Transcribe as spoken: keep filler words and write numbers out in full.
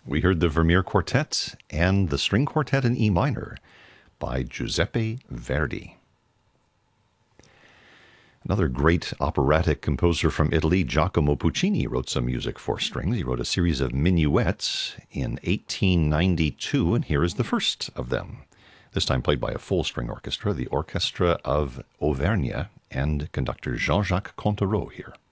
We heard the Vermeer Quartet and the String Quartet in E minor by Giuseppe Verdi. Another great operatic composer from Italy, Giacomo Puccini, wrote some music for strings. He wrote a series of minuets in eighteen ninety-two, and here is the first of them, this time played by a full-string orchestra, the Orchestra of Auvergne, and conductor Jean-Jacques Contereau here.